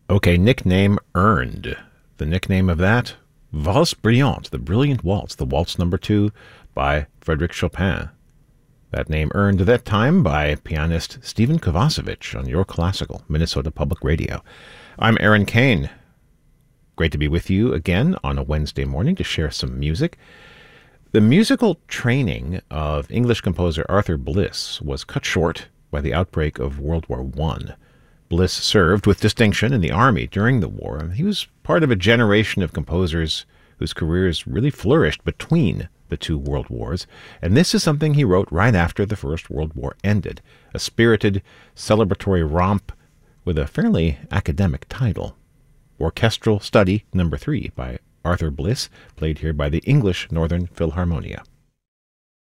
Okay, nickname earned. The nickname of that? Valse Brillante, the Brilliant Waltz, the Waltz Number 2 by Frédéric Chopin. That name earned at that time by pianist Stephen Kovacevic on Your Classical, Minnesota Public Radio. I'm Aaron Kane. Great to be with you again on a Wednesday morning to share some music. The musical training of English composer Arthur Bliss was cut short by the outbreak of World War I. Bliss served with distinction in the Army during the war. He was part of a generation of composers whose careers really flourished between the two world wars, and this is something he wrote right after the First World War ended, a spirited, celebratory romp with a fairly academic title. Orchestral Study No. 3 by Arthur Bliss, played here by the English Northern Philharmonia.